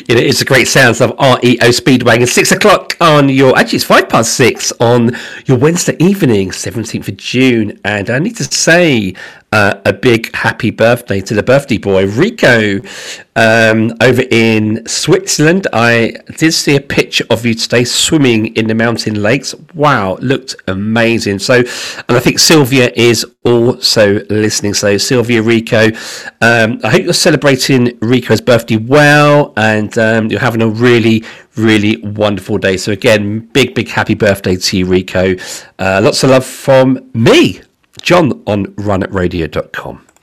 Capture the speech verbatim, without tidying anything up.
You know, it's a great sounds of R E O Speedwagon. Six o'clock on your, actually it's five past six on your Wednesday evening, seventeenth of June. And I need to say uh, a big happy birthday to the birthday boy, Rico, um, over in Switzerland. I did see a picture of you today swimming in the mountain lakes. Wow, looked amazing. So, and I think Sylvia is also listening. So Sylvia, Rico, um, I hope you're celebrating Rico's birthday well, and um, you're having a really, really wonderful day. So again, big, big happy birthday to you, Rico. Uh, lots of love from me, John, on run at radio dot com.